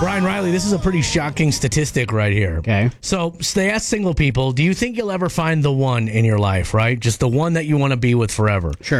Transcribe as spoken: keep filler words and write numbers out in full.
Brian Riley, this is a pretty shocking statistic right here. Okay. So they ask single people, do you think you'll ever find the one in your life, right? Just the one that you want to be with forever. Sure.